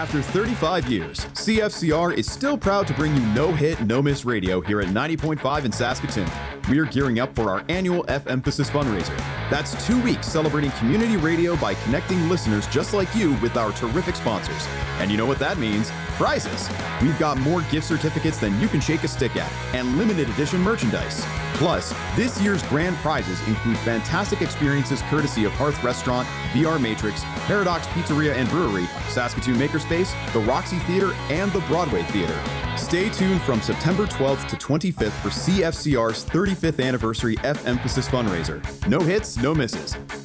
After 35 years, CFCR is still proud to bring you no hit, no miss radio here at 90.5 in Saskatoon. We are gearing up for our annual F-Emphasis fundraiser. That's 2 weeks celebrating community radio by connecting listeners just like you with our terrific sponsors. And you know what that means? Prizes. We've got more gift certificates than you can shake a stick at, and limited edition merchandise. Plus, this year's grand prizes include fantastic experiences courtesy of Hearth Restaurant, VR Matrix, Paradox Pizzeria and Brewery, Saskatoon Makerspace, the Roxy Theater, and the Broadway Theater. Stay tuned from September 12th to 25th for CFCR's 35th anniversary F-Emphasis fundraiser. No hits, no misses.